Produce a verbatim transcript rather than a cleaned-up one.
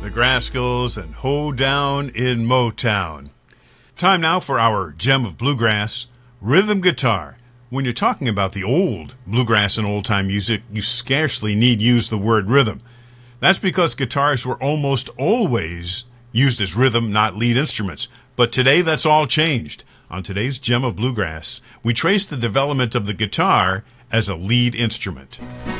the Grascals, and Ho Down in Motown. Time now for our gem of bluegrass, rhythm guitar. When you're talking about the old bluegrass and old-time music, you scarcely need use the word rhythm. That's because guitars were almost always used as rhythm, not lead instruments. But today that's all changed. On today's Gem of Bluegrass, we trace the development of the guitar as a lead instrument.